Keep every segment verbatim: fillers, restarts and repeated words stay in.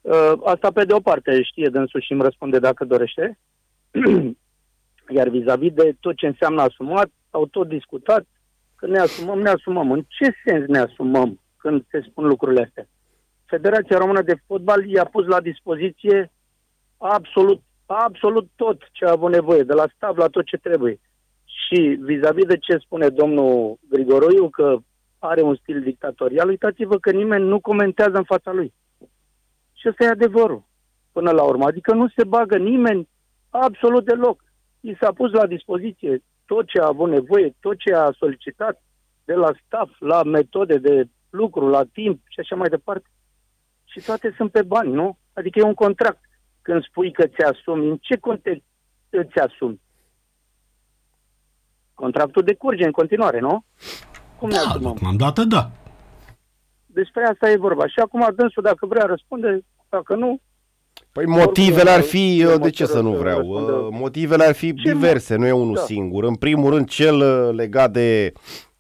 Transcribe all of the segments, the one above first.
Uh, asta pe de o parte știe dânsul și îmi răspunde dacă dorește. Iar vis-a-vis de tot ce înseamnă asumat, au tot discutat că ne asumăm, ne asumăm. În ce sens ne asumăm când se spun lucrurile astea? Federația Română de Fotbal i-a pus la dispoziție absolut, absolut tot ce a avut nevoie, de la staff la tot ce trebuie. Și vis-a-vis de ce spune domnul Grigoroiu, că are un stil dictatorial, uitați-vă că nimeni nu comentează în fața lui. Și ăsta e adevărul, până la urmă. Adică nu se bagă nimeni absolut deloc. I s-a pus la dispoziție tot ce a avut nevoie, tot ce a solicitat, de la staff, la metode de lucru, la timp și așa mai departe. Și toate sunt pe bani, nu? Adică e un contract. Când spui că ți-asumi, în ce context îți asumi? Contractul decurge în continuare, nu? Cum ne Da, asumăm? deocamdată da. Despre asta e vorba. Și acum dânsul, dacă vrea răspunde, dacă nu... Păi motivele ar fi, de ce să nu să vreau, răspundă. motivele ar fi Ce diverse, nu e unul Da. singur. În primul rând, cel uh, legat de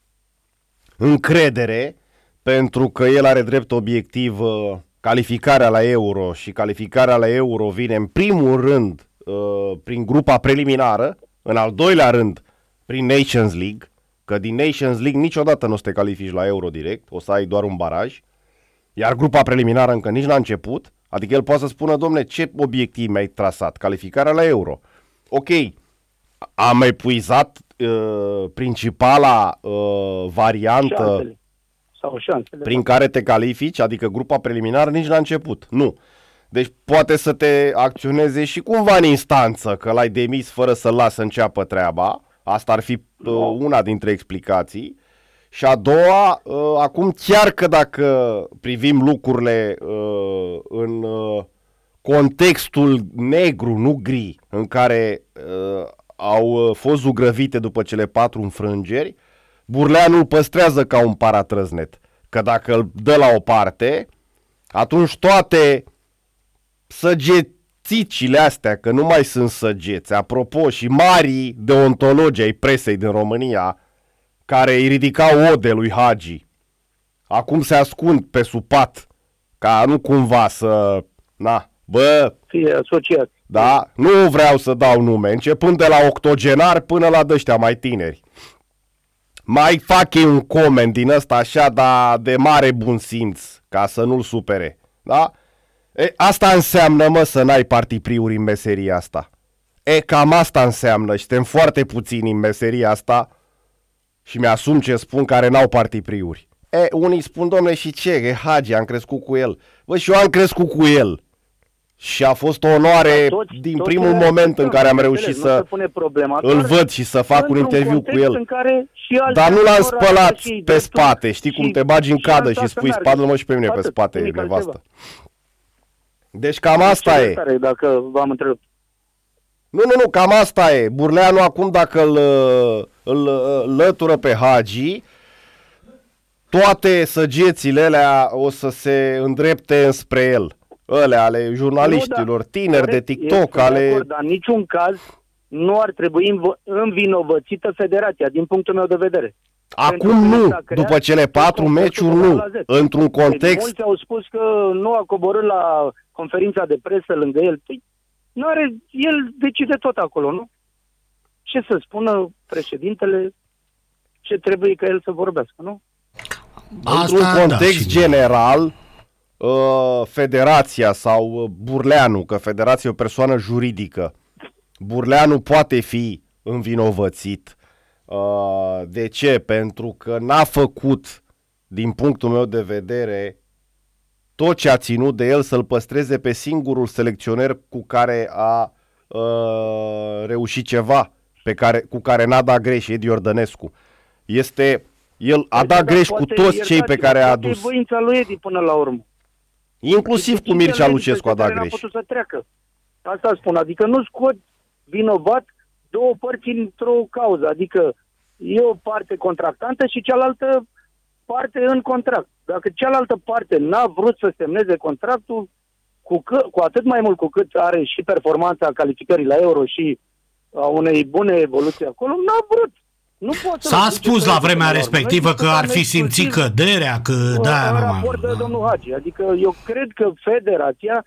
încredere, pentru că el are drept obiectiv uh, calificarea la Euro și calificarea la Euro vine în primul rând uh, prin grupa preliminară, în al doilea rând prin Nations League, că din Nations League niciodată nu o să te califici la Euro direct, o să ai doar un baraj, iar grupa preliminară încă nici n-a început, adică el poate să spună, domne, ce obiectiv mi-ai trasat? Calificarea la Euro. Ok, am epuizat uh, principala uh, variantă Șansele. Sau șansele. prin care te califici, adică grupa preliminară nici n-a început. Nu. Deci poate să te acționeze și cumva în instanță, că l-ai demis fără să-l lasă să înceapă treaba. Asta ar fi uh, una dintre explicații. Și a doua, uh, acum chiar că dacă privim lucrurile uh, în uh, contextul negru, nu gri, în care uh, au uh, fost zugrăvite după cele patru înfrângeri, Burleanu îl păstrează ca un paratrăznet. Că dacă îl dă la o parte, atunci toate săgețicile astea, că nu mai sunt săgeți, apropo, și marii deontologi ai presei din România, care îi ridicau ode lui Hagi, acum se ascund pe supat, ca nu cumva să... Na, bă... Fie asociat. Da, nu vreau să dau nume, începând de la octogenari până la dăștia mai tineri. Mai fac ei un coment din ăsta așa, dar de mare bun simț, ca să nu-l supere, da? E, asta înseamnă, mă, să n-ai partipriuri în meseria asta. E, cam asta înseamnă, și suntem foarte puțini în meseria asta și mi-asum ce spun care n-au partipriuri. E, unii spun, domnule, și ce? E Hagi, am crescut cu el. Bă, și eu am crescut cu el. Și a fost o onoare Toți, din toți primul le moment în care am respectăm, reușit înțeleg, nu să se pune problema, îl doar văd și să fac un într-un interviu cu context el. în care și alți Dar nu l-am actori au spălat și ei pe dreptul spate, știi cum și- te bagi în și cadă asta și să spui, meargă. spadă-mă și pe mine pe Atât, spate, nimic nevastă. altceva. Deci cam asta Ce e. tare, dacă v-am întrebat. Nu, nu, nu, cam asta e. Burleanu acum dacă îl, îl, îl lătură pe Hagi, toate săgețile alea o să se îndrepte înspre el. Alea ale jurnaliștilor, Nu, da, tineri corect, de TikTok, este de ale... acord, dar în niciun caz nu ar trebui înv- învinovățită federația, din punctul meu de vedere. Acum Pentru că nu, s-a creat după cele patru un meciuri conflict nu. la Z. Într-un Deci context... mulți au spus că nu a coborât la conferința de presă lângă el. Păi, nu are, el decide tot acolo, nu? Ce să spună președintele, ce trebuie ca el să vorbească, nu? Într-un Asta, context da, și- general, uh, federația sau uh, Burleanu, că federația e o persoană juridică, Burleanu poate fi învinovățit. Uh, de ce? Pentru că n-a făcut, din punctul meu de vedere, tot ce a ținut de el să-l păstreze pe singurul selecționer cu care a uh, reușit ceva, pe care, cu care n-a dat greș, Edi Iordănescu. Este... El a dat greș cu toți cei pe care a adus. E voința lui Edi până la urmă. Inclusiv cu Mircea Lucescu a dat greș. N-a putut să treacă. Asta spun, adică nu scot vinovat două părți într-o cauză, adică e o parte contractantă și cealaltă parte în contract. Dacă cealaltă parte n-a vrut să semneze contractul, cu, că, cu atât mai mult cu cât are și performanța calificării la Euro și a unei bune evoluții acolo, n-a vrut. Nu pot să S-a spus la vremea respectivă că ar fi simțit căderea, că da, în nu raport de mai... domnul Hagi. Adică eu cred că federația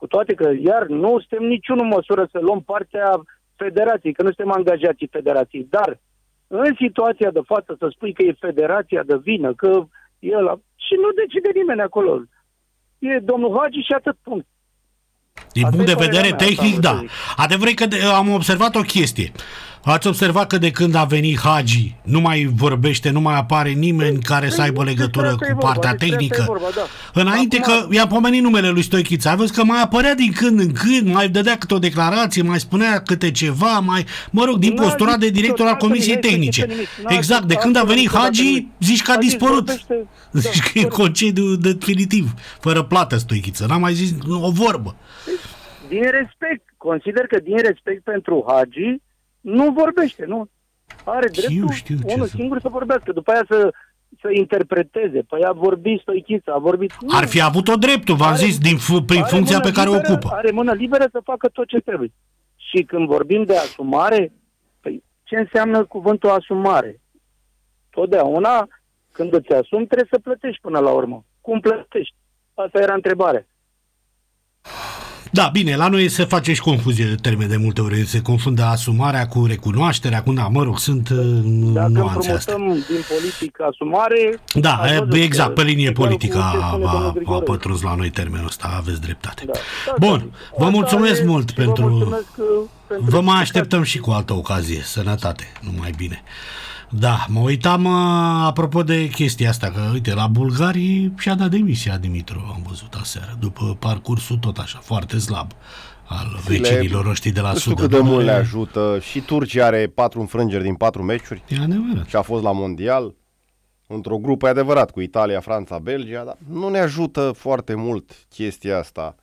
Cu toate că, iar, nu suntem niciunul în măsură să luăm partea federației, că nu suntem angajații federației, dar în situația de față să spui că e federația de vină, că e ăla, și nu decide nimeni acolo. E domnul Hagi și atât, punct. Din Asta punct de e vedere părerea mea, tehnic, asta am da. văzut. Adevărul că de, am observat o chestie. Ați observat că de când a venit Hagi, nu mai vorbește, nu mai apare nimeni care să aibă legătură Despre asta cu e partea vorba, despre asta tehnică. e vorba, da. Înainte Acum- că i-am pomenit numele lui Stoichița, a văzut că mai apărea din când în când, mai dădea câte o declarație, mai spunea câte ceva, mai, mă rog, din N-a postura de zis director al niciodată Comisiei nimic, Tehnice. nimic, n-a Exact, zis de când a absolut venit niciodată Hagi, nimic. zici că a Hagi dispărut. vorbește- Zici da, că e corect. concediu definitiv, fără plată Stoichiță. N-a mai zis o vorbă. Din respect, consider că din respect pentru Hagi, nu vorbește, nu? Are dreptul știu ce unul să- singur să vorbească, după aia să, să interpreteze. Păi a vorbit Stoichița, a vorbit... Nu. Ar fi avut-o dreptul, v-am Are- zis, din, f- prin Are funcția mână pe care o liberă- ocupă. Are mână liberă să facă tot ce trebuie. Și când vorbim de asumare, păi ce înseamnă cuvântul asumare? Totdeauna, când îți asumi, trebuie să plătești până la urmă. Cum plătești? Asta era întrebarea. Da, bine, la noi se face și confuzie de termeni de multe ori. Se confundă asumarea cu recunoașterea, cu, da, mă rog, sunt uh, Dacă nuanțe astea. împrumutăm din politică asumare... Da, ați e, văzut exact, că- pe linie egal cu politică ce a, spune domnul a, a Grigore. pătruns la noi termenul ăsta, aveți dreptate. Da. Da, Bun, da. vă Asta mulțumesc e mult și pentru... Vă mulțumesc uh, pentru Vă mai explicații. așteptăm și cu altă ocazie. Sănătate, numai bine. Da, mă uitam uh, apropo de chestia asta, că uite, la bulgarii și-a dat demisia Dimitru, am văzut aseară, după parcursul tot așa, foarte slab al vecinilor ăștia de la Nu știu sud. cât de mult le ajută. Și Turcia are patru înfrângeri din patru meciuri E adevărat. și a fost la mondial. Într-o grupă, e adevărat, cu Italia, Franța, Belgia, dar nu ne ajută foarte mult chestia asta.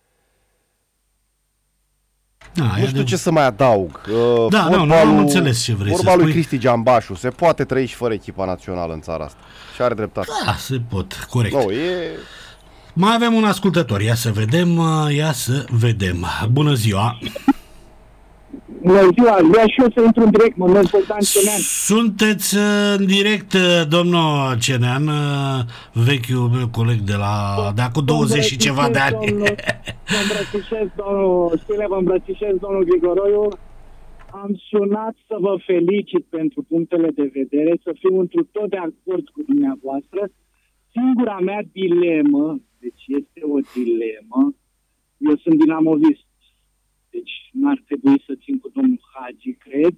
Da, e Nu știu adevărat. ce să mai adaug. Uh, Da, nu, nu am înțeles ce vrei să vorba lui spui. Cristi Giambașu. Se poate trăi și fără echipa națională în țara asta. Și are dreptate. Da, se pot, corect. Nu, e... Mai avem un ascultător, ia să vedem, uh, ia să vedem. Bună ziua! Bună ziua, vreau și eu să intru în direct, mă numesc Bogdan Cenean. Sunteți uh, în direct, uh, domnul Cenean, uh, vechiul meu coleg de la de acum douăzeci și ceva de ani. Domnul- Vă îmbrățișez, domnul Stile, vă îmbrățișez, domnul Grigoroiu. Am sunat să vă felicit pentru punctele de vedere, să fiu întru tot de acord cu dumneavoastră. Singura mea dilemă, deci este o dilemă, eu sunt dinamovist, deci n-ar trebui să țin cu domnul Hagi, cred.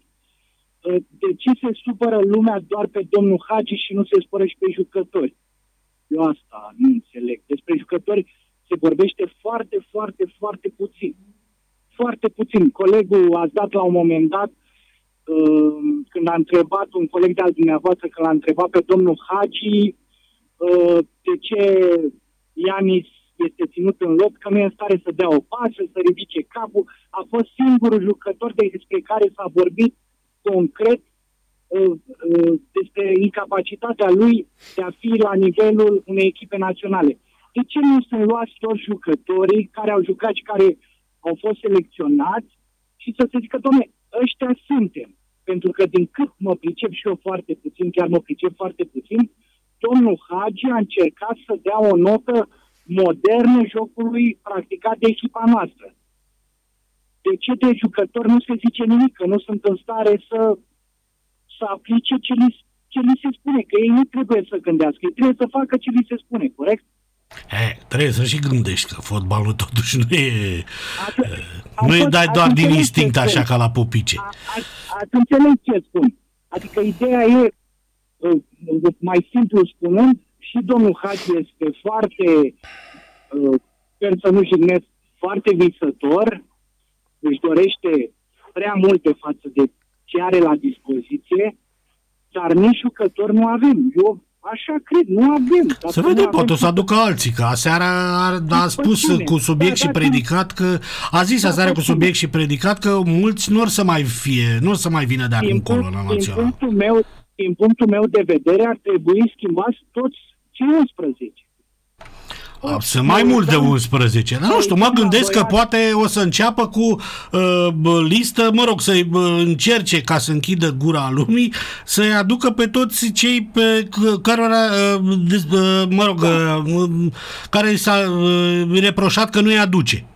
De ce se supără lumea doar pe domnul Hagi și nu se supără și pe jucători? Eu asta nu înțeleg. Despre jucători se vorbește foarte, foarte, foarte puțin. Foarte puțin. Colegul a dat la un moment dat, uh, când a întrebat, un coleg de al dumneavoastră, când l-a întrebat pe domnul Hagi uh, de ce Ianis este ținut în loc, că nu e în stare să dea o pasă, să ridice capul. A fost singurul jucător despre care s-a vorbit concret uh, uh, despre incapacitatea lui de a fi la nivelul unei echipe naționale. De ce nu sunt luați toți jucătorii care au jucat și care au fost selecționați și să se zică, dom'le, ăștia suntem. Pentru că din cât mă pricep și eu foarte puțin, chiar mă pricep foarte puțin, domnul Hagi a încercat să dea o notă modernă jocului practicat de echipa noastră. De ce de jucători nu se zice nimic, că nu sunt în stare să, să aplice ce li, ce li se spune, că ei nu trebuie să gândească, ei trebuie să facă ce li se spune, corect? He, trebuie să și gândești că fotbalul totuși nu e... Atunci, Nu e atunci- dai doar atunci din înțeleg instinct ce așa spun. ca la pupice. A- a- Ați înțeles ce spun. Adică ideea e, uh, mai simplu spunând, și domnul Hagi este foarte, uh, sper să nu jignesc, foarte visător, își dorește prea multe față de ce are la dispoziție, dar nici jucători nu avem. Eu așa cred, nu avem. Dacă Să nu vedem, avem poate o să jucători- aducă alții, că aseară a, a spus cine? cu subiect Da, și da, predicat că, a zis Da, aseară pe cu cine? subiect și predicat că mulți nu or să mai fie, nu or să mai vină de acum din, încolo punct, la din, național. punctul meu, din punctul meu de vedere ar trebui schimbați toți cei unsprezece. A, Sunt mai mult de unsprezece, dar nu știu, mă gândesc că poate o să înceapă cu uh, bă, listă, mă rog, să-i bă, încerce ca să închidă gura lumii, să-i aducă pe toți cei pe care, uh, des- uh, mă rog, uh, care s-a uh, reproșat că nu-i aduce.